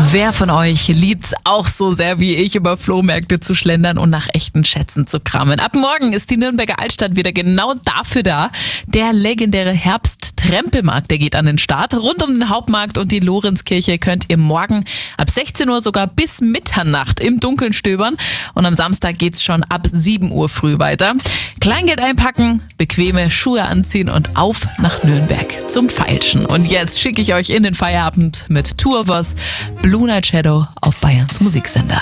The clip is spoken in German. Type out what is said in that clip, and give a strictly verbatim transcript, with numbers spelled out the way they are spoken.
Wer von euch liebt's auch so sehr wie ich, über Flohmärkte zu schlendern und nach echten Schätzen zu kramen? Ab morgen ist die Nürnberger Altstadt wieder genau dafür da. Der legendäre Herbst-Trempelmarkt, der geht an den Start. Rund um den Hauptmarkt und die Lorenzkirche könnt ihr morgen ab sechzehn Uhr sogar bis Mitternacht im Dunkeln stöbern. Und am Samstag geht's schon ab sieben Uhr früh weiter. Kleingeld einpacken, bequeme Schuhe anziehen und auf nach Nürnberg zum Feilschen. Und jetzt schicke ich euch in den Feierabend mit Two of Us, Blue Night Shadow auf Bayerns Musiksender.